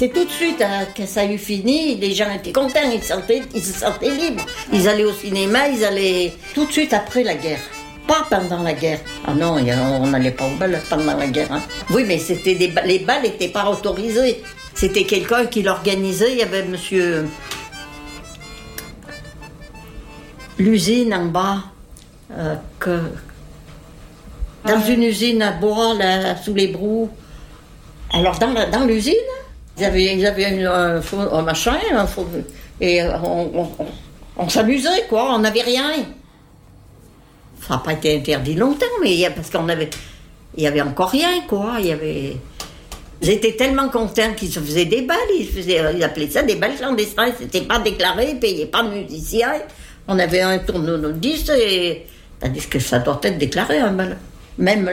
C'est tout de suite, quand ça a eu fini, les gens étaient contents, ils se sentaient libres. Ils allaient au cinéma, ils allaient tout de suite après la guerre. Pas pendant la guerre. Ah non, on n'allait pas au bal pendant la guerre. Hein. Oui, mais les bals n'étaient pas autorisés. C'était quelqu'un qui l'organisait. Il y avait monsieur... L'usine en bas. Dans une usine à bois, là, sous les brous. Alors, dans l'usine, ils avaient un machin, et on s'amusait, quoi. On n'avait rien. Ça n'a pas été interdit longtemps, mais parce il y avait encore rien, quoi. Ils étaient tellement contents qu'ils se faisaient des balles. Ils appelaient ça des balles clandestins. C'était pas déclaré, ils ne payaient pas de musiciens. On avait un tourne-disque, tandis que ça doit être déclaré, un bal. Même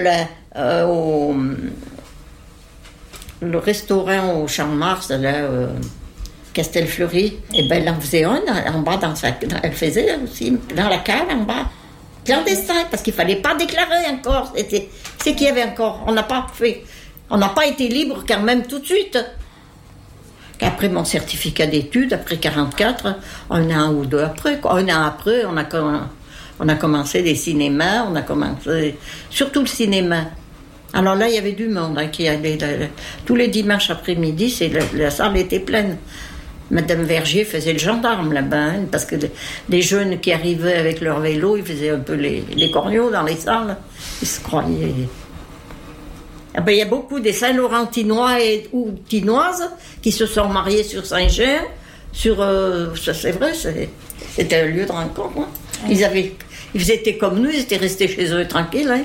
le restaurant au Champ de Mars, là, Castelfleury, et ben, elle en faisait un en bas, elle faisait aussi dans la cave en bas. Clandestin, parce qu'il ne fallait pas déclarer encore. C'est qu'il y avait encore. On n'a pas été libre quand même tout de suite. Après mon certificat d'études, après 44, un an ou deux après, un an après, on a commencé les cinémas, surtout le cinéma. Alors là, il y avait du monde qui allait. Tous les dimanches après-midi, la salle était pleine. Madame Vergier faisait le gendarme là-bas, hein, parce que les jeunes qui arrivaient avec leur vélo, ils faisaient un peu les corneaux dans les salles. Ils se croyaient. Ah ben, il y a beaucoup des Saint-Laurentinois ou Tinoises qui se sont mariés sur Saint-Jean. Ça, c'est vrai, c'était un lieu de rencontre. Hein. Ils étaient comme nous, ils étaient restés chez eux tranquilles. Hein.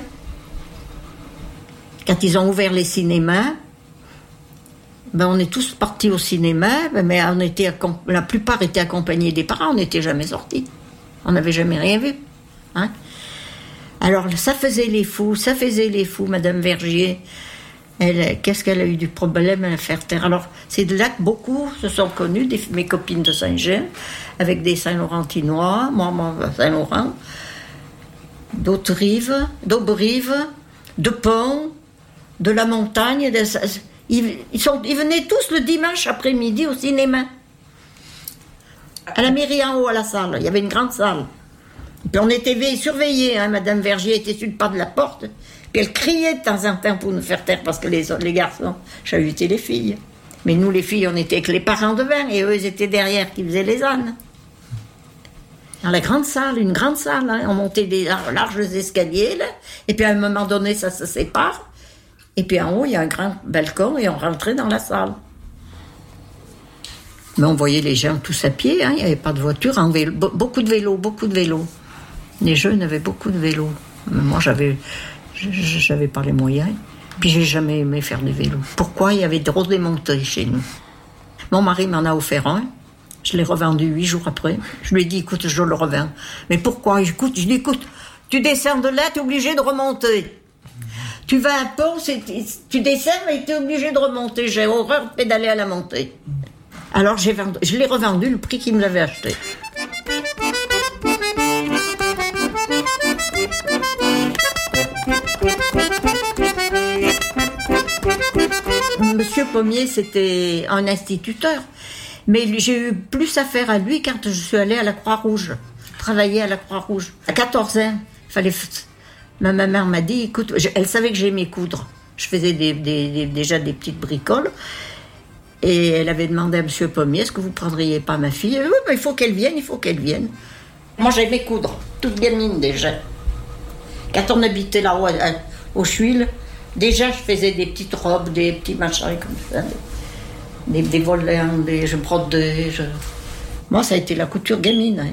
Quand ils ont ouvert les cinémas, ben on est tous partis au cinéma, mais la plupart étaient accompagnés des parents, on n'était jamais sortis. On n'avait jamais rien vu. Hein. Alors, ça faisait les fous, Madame Vergier. Qu'est-ce qu'elle a eu du problème à faire taire. Alors, c'est de là que beaucoup se sont connus, mes copines de Saint-Jean, avec des Saint-Laurentinois, moi Saint-Laurent, d'Auberive, de Pont, de la Montagne. Ils venaient tous le dimanche après-midi au cinéma. À la mairie en haut, à la salle. Il y avait une grande salle. Puis on était surveillés. Hein. Madame Vergier était sur le pas de la porte. Puis elle criait de temps en temps pour nous faire taire parce que les garçons chahutaient les filles. Mais nous, les filles, on était avec les parents devant et eux, ils étaient derrière qui faisaient les ânes. Dans la grande salle, une grande salle. Hein. On montait des larges escaliers. Là. Et puis à un moment donné, ça se sépare. Et puis en haut, il y a un grand balcon et on rentrait dans la salle. Mais on voyait les gens tous à pied, hein. Il n'y avait pas de voiture, en vélo. Beaucoup de vélos. Les jeunes avaient beaucoup de vélos. Mais moi, j'avais pas les moyens. Puis j'ai jamais aimé faire du vélo. Pourquoi? Il y avait trop démontés chez nous. Mon mari m'en a offert un. Je l'ai revendu 8 jours après. Je lui ai dit, écoute, je le revends. Mais pourquoi? Je lui ai dit, écoute, tu descends de là, tu es obligé de remonter. Tu vas à Pont, tu descends et tu es obligé de remonter. J'ai horreur de pédaler à la montée. Alors je l'ai revendu le prix qu'il me l'avait acheté. Monsieur Pommier, c'était un instituteur. Mais j'ai eu plus affaire à lui quand je suis allée à la Croix-Rouge. Travailler à la Croix-Rouge. À 14 ans, ma mère m'a dit, écoute, elle savait que j'aimais coudre. Je faisais déjà des petites bricoles. Et elle avait demandé à M. Pommier, est-ce que vous ne prendriez pas ma fille? Oui, mais il faut qu'elle vienne. Moi, j'aimais coudre, toute gamine déjà. Quand on habitait là-haut au Chuil, déjà, je faisais des petites robes, des petits machins comme ça. Des volants, je brodais. Moi, ça a été la couture gamine. Hein.